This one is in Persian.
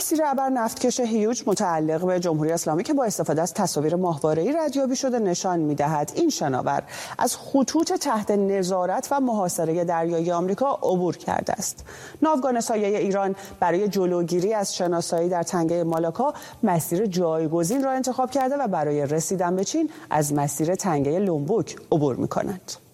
مسیر ابر نفتکش هیوج متعلق به جمهوری اسلامی که با استفاده از تصاویر ماهواره‌ای ردیابی شده نشان می‌دهد این شناور از خطوط تحت نظارت و محاصره دریایی آمریکا عبور کرده است. ناوگان سایه ایران برای جلوگیری از شناسایی در تنگه مالاکا مسیر جایگزین را انتخاب کرده و برای رسیدن به چین از مسیر تنگه لومبوک عبور می‌کند.